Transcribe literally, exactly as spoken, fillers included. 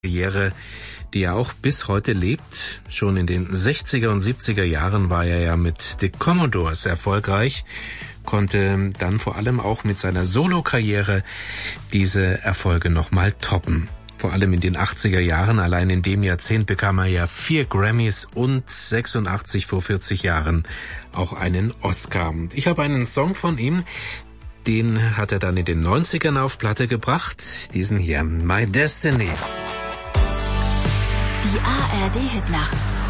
Karriere, die er auch bis heute lebt. Schon in den sechziger und siebziger Jahren war er ja mit The Commodores erfolgreich, konnte dann vor allem auch mit seiner Solokarriere diese Erfolge nochmal toppen. Vor allem in den achtziger Jahren, allein in dem Jahrzehnt bekam er ja vier Grammys und sechsundachtzig vor vierzig Jahren auch einen Oscar. Ich habe einen Song von ihm, den hat er dann in den neunzigern auf Platte gebracht, diesen hier, My Destiny. Die A R D Hitnacht